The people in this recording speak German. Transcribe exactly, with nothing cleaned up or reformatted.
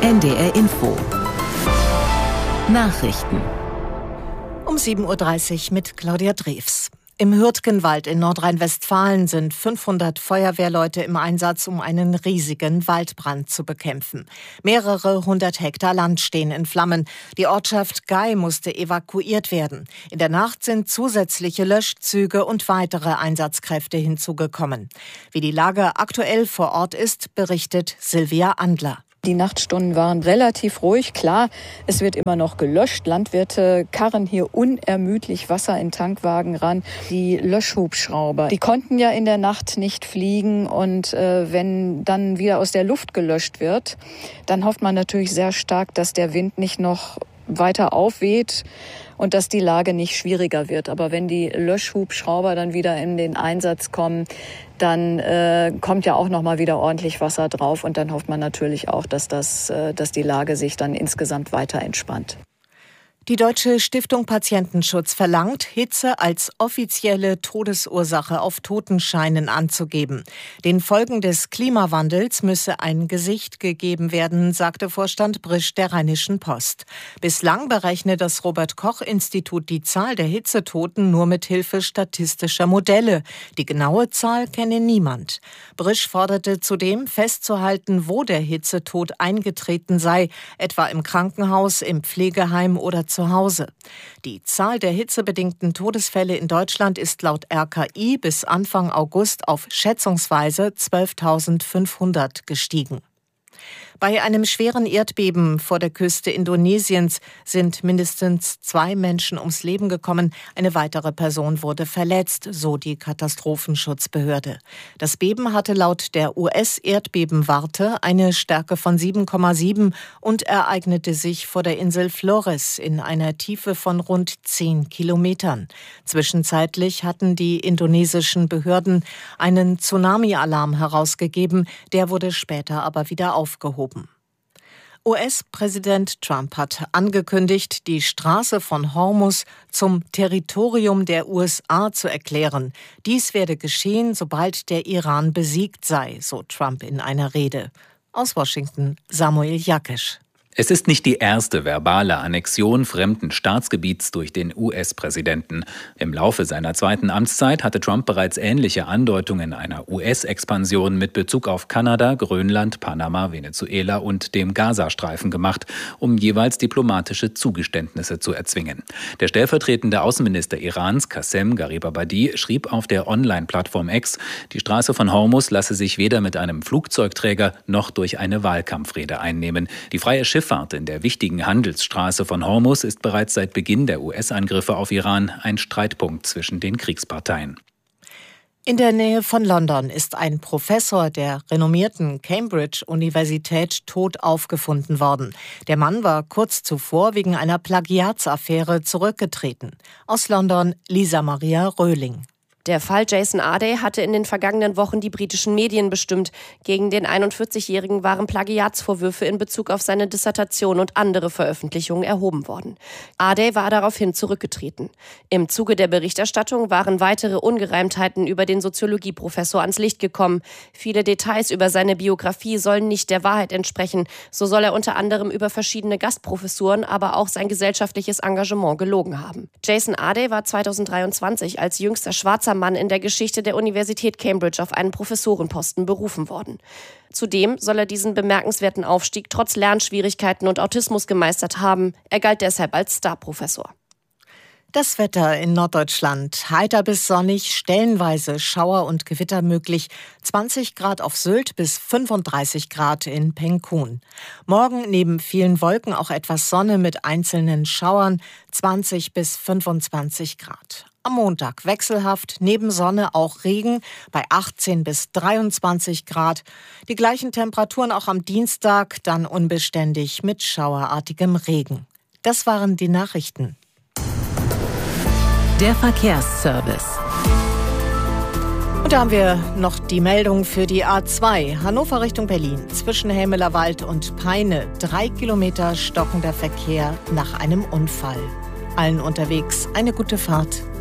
N D R Info Nachrichten um sieben Uhr dreißig mit Claudia Drews. Im Hürtgenwald in Nordrhein-Westfalen sind fünfhundert Feuerwehrleute im Einsatz, um einen riesigen Waldbrand zu bekämpfen. Mehrere hundert Hektar Land stehen in Flammen. Die Ortschaft Gei musste evakuiert werden. In der Nacht sind zusätzliche Löschzüge und weitere Einsatzkräfte hinzugekommen. Wie die Lage aktuell vor Ort ist, berichtet Silvia Andler. Die Nachtstunden waren relativ ruhig. Klar, es wird immer noch gelöscht. Landwirte karren hier unermüdlich Wasser in Tankwagen ran. Die Löschhubschrauber, die konnten ja in der Nacht nicht fliegen. Und äh, wenn dann wieder aus der Luft gelöscht wird, dann hofft man natürlich sehr stark, dass der Wind nicht noch weiter aufweht und dass die Lage nicht schwieriger wird. Aber wenn die Löschhubschrauber dann wieder in den Einsatz kommen, dann äh, kommt ja auch noch mal wieder ordentlich Wasser drauf und dann hofft man natürlich auch, dass das, äh, dass die Lage sich dann insgesamt weiter entspannt. Die Deutsche Stiftung Patientenschutz verlangt, Hitze als offizielle Todesursache auf Totenscheinen anzugeben. Den Folgen des Klimawandels müsse ein Gesicht gegeben werden, sagte Vorstand Brisch der Rheinischen Post. Bislang berechne das Robert-Koch-Institut die Zahl der Hitzetoten nur mit Hilfe statistischer Modelle. Die genaue Zahl kenne niemand. Brisch forderte zudem, festzuhalten, wo der Hitzetod eingetreten sei, etwa im Krankenhaus, im Pflegeheim oder zu Hause. Die Zahl der hitzebedingten Todesfälle in Deutschland ist laut R K I bis Anfang August auf schätzungsweise zwölftausendfünfhundert gestiegen. Bei einem schweren Erdbeben vor der Küste Indonesiens sind mindestens zwei Menschen ums Leben gekommen. Eine weitere Person wurde verletzt, so die Katastrophenschutzbehörde. Das Beben hatte laut der U S-Erdbebenwarte eine Stärke von sieben Komma sieben und ereignete sich vor der Insel Flores in einer Tiefe von rund zehn Kilometern. Zwischenzeitlich hatten die indonesischen Behörden einen Tsunami-Alarm herausgegeben. Der wurde später aber wieder aufgehoben. U S-Präsident Trump hat angekündigt, die Straße von Hormuz zum Territorium der U S A zu erklären. Dies werde geschehen, sobald der Iran besiegt sei, so Trump in einer Rede. Aus Washington, Samuel Jakisch. Es ist nicht die erste verbale Annexion fremden Staatsgebiets durch den U S-Präsidenten. Im Laufe seiner zweiten Amtszeit hatte Trump bereits ähnliche Andeutungen einer U S-Expansion mit Bezug auf Kanada, Grönland, Panama, Venezuela und dem Gazastreifen gemacht, um jeweils diplomatische Zugeständnisse zu erzwingen. Der stellvertretende Außenminister Irans, Qassem Garibabadi, schrieb auf der Online-Plattform X, die Straße von Hormuz lasse sich weder mit einem Flugzeugträger noch durch eine Wahlkampfrede einnehmen. Die freie Schiff Schifffahrt in der wichtigen Handelsstraße von Hormuz ist bereits seit Beginn der U S-Angriffe auf Iran ein Streitpunkt zwischen den Kriegsparteien. In der Nähe von London ist ein Professor der renommierten Cambridge-Universität tot aufgefunden worden. Der Mann war kurz zuvor wegen einer Plagiatsaffäre zurückgetreten. Aus London, Lisa Maria Röhling. Der Fall Jason Arday hatte in den vergangenen Wochen die britischen Medien bestimmt. Gegen den einundvierzigjährigen waren Plagiatsvorwürfe in Bezug auf seine Dissertation und andere Veröffentlichungen erhoben worden. Arday war daraufhin zurückgetreten. Im Zuge der Berichterstattung waren weitere Ungereimtheiten über den Soziologieprofessor ans Licht gekommen. Viele Details über seine Biografie sollen nicht der Wahrheit entsprechen. So soll er unter anderem über verschiedene Gastprofessuren, aber auch sein gesellschaftliches Engagement gelogen haben. Jason Arday war zweitausenddreiundzwanzig als jüngster schwarzer Mann in der Geschichte der Universität Cambridge auf einen Professorenposten berufen worden. Zudem soll er diesen bemerkenswerten Aufstieg trotz Lernschwierigkeiten und Autismus gemeistert haben. Er galt deshalb als Starprofessor. Das Wetter in Norddeutschland. Heiter bis sonnig, stellenweise Schauer und Gewitter möglich. zwanzig Grad auf Sylt bis fünfunddreißig Grad in Penkun. Morgen neben vielen Wolken auch etwas Sonne mit einzelnen Schauern. zwanzig bis fünfundzwanzig Grad. Am Montag wechselhaft, neben Sonne auch Regen bei achtzehn bis dreiundzwanzig Grad. Die gleichen Temperaturen auch am Dienstag, dann unbeständig mit schauerartigem Regen. Das waren die Nachrichten. Der Verkehrsservice. Und da haben wir noch die Meldung für die A zwei, Hannover Richtung Berlin, zwischen Helmelerwald und Peine. Drei Kilometer stockender Verkehr nach einem Unfall. Allen unterwegs eine gute Fahrt.